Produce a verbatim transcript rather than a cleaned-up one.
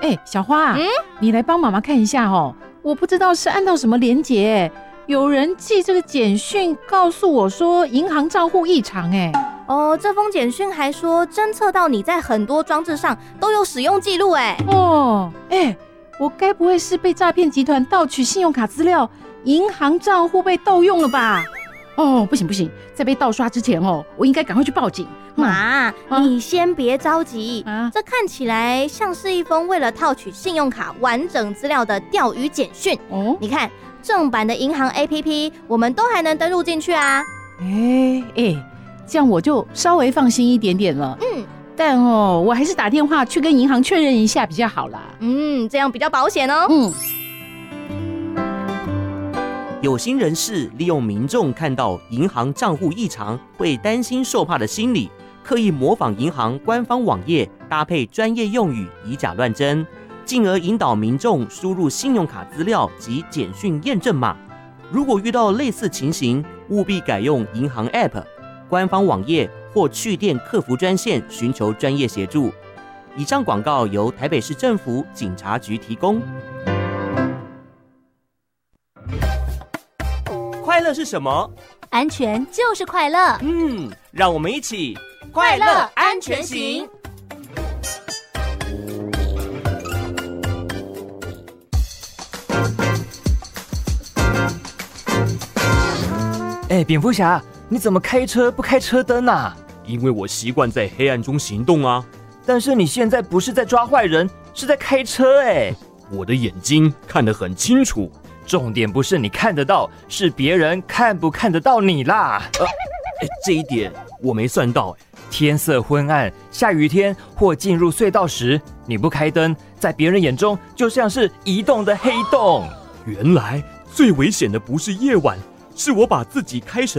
哎，小花， 嗯， 你来帮妈妈看一下哦。我不知道是按到什么连结，有人寄这个简讯告诉我说银行账户异常。哎， 哦，这封简讯还说侦测到你在很多装置上都有使用记录。哎， 哦，哎，我该不会是被诈骗集团盗取信用卡资料，银行账户被盗用了吧？哦，不行不行，在被盗刷之前哦，我应该赶快去报警。 妈， 啊你先别着急， 啊这看起来像是一封为了套取信用卡完整资料的钓鱼简讯。 哦， 你看正版的银行 A P P， 我们都还能登入进去啊。 哎哎，这样我就稍微放心一点点了。 嗯但哦，我还是打电话去跟银行确认一下比较好啦。 嗯，这样比较保险哦。 嗯。 有心人士利用民众看到银行账户异常会担心受怕的心理，刻意模仿银行官方网页，搭配专业用语以假乱真，进而引导民众输入信用卡资料及简讯验证码。如果遇到类似情形，务必改用银行 App、官方网页或去电客服专线寻求专业协助。以上广告由台北市政府警察局提供。快乐是什么？ 安全就是快乐。 嗯，让我们一起快乐安全行。 哎，蝙蝠侠，你怎么开车不开车灯啊？ 因为我习惯在黑暗中行动啊。 但是你现在不是在抓坏人，是在开车哎。 我的眼睛看得很清楚。 重点不是你看得到，是别人看不看得到你啦。 呃，这一点我没算到。 天色昏暗、下雨天或进入隧道时，你不开灯，在别人眼中就像是移动的黑洞。 原来最危险的不是夜晚，是我把自己开成